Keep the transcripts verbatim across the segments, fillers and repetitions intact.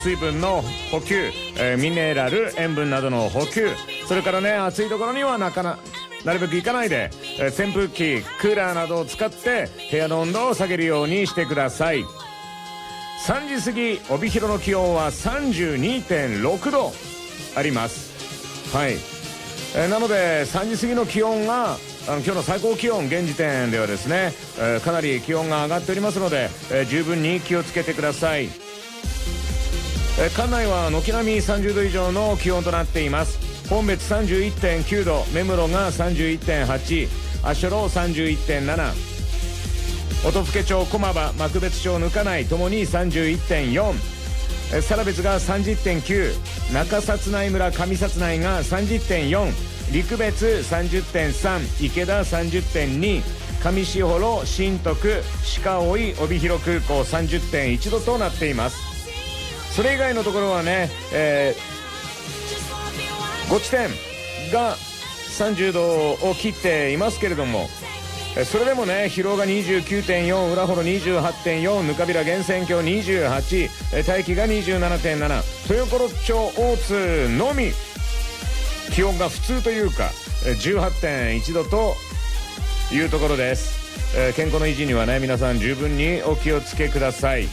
水分の補給、えー、ミネラル塩分などの補給、それからね暑いところにはなかななるべく行かないで、えー、扇風機クーラーなどを使って部屋の温度を下げるようにしてください。さんじ過ぎ帯広の気温は さんじゅうにてんろくどあります。はい、えー、なのでさんじ過ぎの気温があの今日の最高気温現時点ではですね、えー、かなり気温が上がっておりますので、えー、十分に気をつけてください。えー、館内は軒並みさんじゅうど以上の気温となっています。本別 さんじゅういってんきゅうど、根室が さんじゅういってんはち、足寄 さんじゅういってんなな、音更町、駒場、幕別町、糠内ともに さんじゅういってんよん、更別が さんじゅってんきゅう、中札内村上札内が さんじゅってんよん、陸別 さんじゅってんさん、池田 さんじゅってんに、上士幌、新徳、鹿追、帯広空港 さんじゅってんいちどとなっています。それ以外のところはね、えー、ご地点がさんじゅうどを切っていますけれども、それでもね広尾が にじゅうきゅうてんよん、浦幌 にじゅうはちてんよん、ぬかびら源泉郷にじゅうはち、大気が にじゅうななてんなな、豊頃町大津のみ気温が普通というか じゅうはちてんいちどというところです。えー、健康の維持にはね皆さん十分にお気をつけください。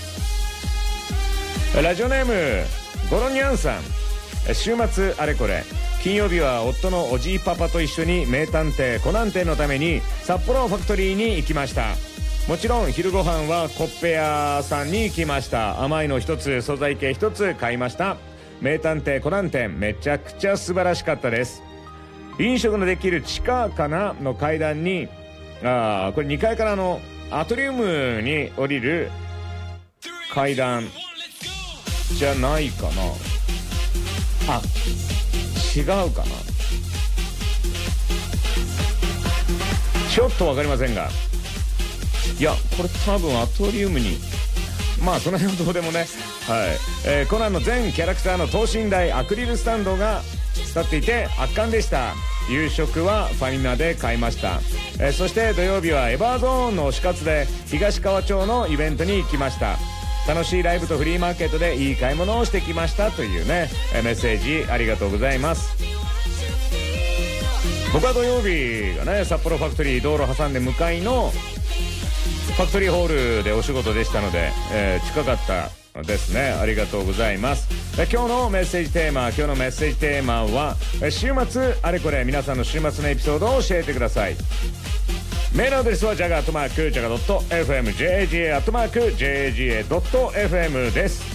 ラジオネームゴロニャンさん、週末あれこれ、金曜日は夫のおじいパパと一緒に名探偵コナン展のために札幌ファクトリーに行きました。もちろん昼ご飯はコッペ屋さんに行きました。甘いの一つ、素材系一つ買いました。名探偵コナン展めちゃくちゃ素晴らしかったです。飲食のできる地下かなの階段に、あこれにかいからのアトリウムに降りる階段じゃないかなあ、違うかな、ちょっと分かりませんが、いやこれ多分アトリウムに、まあその辺はどうでもね。はい、えー、コナンの全キャラクターの等身大アクリルスタンドが立っていて圧巻でした。夕食はファミマで買いました。えー、そして土曜日はエバーゾーンの推し活で東川町のイベントに行きました。楽しいライブとフリーマーケットでいい買い物をしてきましたというね、えー、メッセージありがとうございます。僕は土曜日がね札幌ファクトリー道路挟んで向かいのファクトリーホールでお仕事でしたので、えー、近かったですね。ありがとうございます。今日のメッセージテーマ、今日のメッセージテーマは週末あれこれ、皆さんの週末のエピソードを教えてください。メールアドレスはジャガアットマークジャガドット エフエム、 ジェージェー アットマーク ジェージェー ドット エフエム です。